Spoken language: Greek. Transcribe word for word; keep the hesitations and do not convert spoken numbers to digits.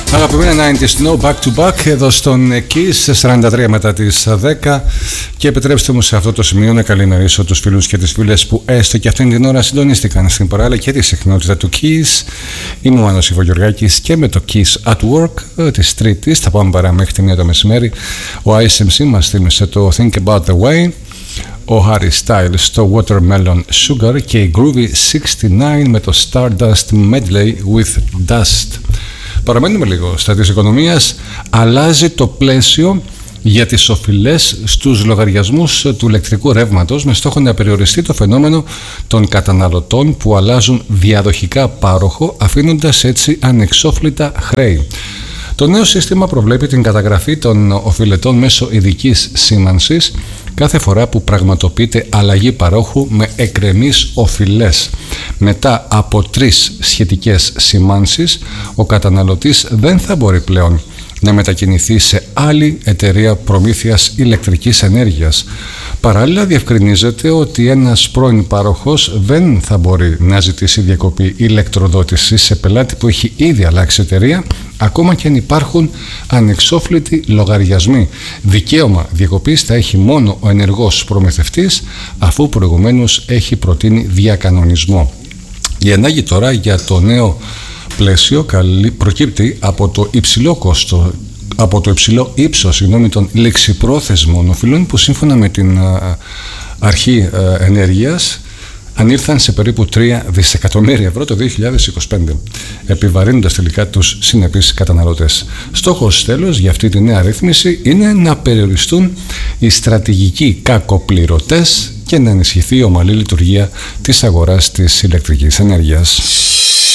Αγαπημένα ενενήντα No Back to Back εδώ στον Kiss σαράντα τρία μετά τις δέκα. Και επιτρέψτε μου σε αυτό το σημείο να καλημερίσω τους φίλους και τις φίλες που έστω και αυτήν την ώρα συντονίστηκαν στην παράλληλα και τη συχνότητα του Kiss. Είμαι ο Μάνος Ιβογιοργάκης και με το Kiss at Work της Τρίτης θα πάμε παρά μέχρι τη μία το μεσημέρι. Ο άι ες εμ σι μας θύμισε το Think About the Way, ο Harry Styles στο Watermelon Sugar και η Groovy εξήντα εννιά με το Stardust Medley with Dust. Παραμένουμε λίγο στα της οικονομίας. Αλλάζει το πλαίσιο για τις οφειλές στους λογαριασμούς του ηλεκτρικού ρεύματος με στόχο να περιοριστεί το φαινόμενο των καταναλωτών που αλλάζουν διαδοχικά πάροχο, αφήνοντας έτσι ανεξόφλητα χρέη. Το νέο σύστημα προβλέπει την καταγραφή των οφειλετών μέσω ειδικής σήμανσης κάθε φορά που πραγματοποιείται αλλαγή παρόχου με εκκρεμείς οφειλές. Μετά από τρεις σχετικές σημάνσεις, ο καταναλωτής δεν θα μπορεί πλέον να μετακινηθεί σε άλλη εταιρεία προμήθειας ηλεκτρικής ενέργειας. Παράλληλα, διευκρινίζεται ότι ένας πρώην πάροχος δεν θα μπορεί να ζητήσει διακοπή ηλεκτροδότησης σε πελάτη που έχει ήδη αλλάξει εταιρεία, ακόμα και αν υπάρχουν ανεξόφλητοι λογαριασμοί. Δικαίωμα διακοπής θα έχει μόνο ο ενεργός προμηθευτής, αφού προηγουμένως έχει προτείνει διακανονισμό. Η ανάγκη τώρα για το νέο πλαίσιο προκύπτει από το υψηλό κόστο από το υψηλό ύψος συγγνώμη, των ληξιπρόθεσμων οφειλών που σύμφωνα με την α, αρχή α, ενέργειας ανήλθαν σε περίπου τρία δισεκατομμύρια ευρώ το δύο χιλιάδες είκοσι πέντε, επιβαρύνοντας τελικά τους συνεπείς καταναλωτές. Στόχος τέλος για αυτή τη νέα ρύθμιση είναι να περιοριστούν οι στρατηγικοί κακοπληρωτές και να ενισχυθεί η ομαλή λειτουργία της αγοράς της ηλεκτρικής ενέργειας.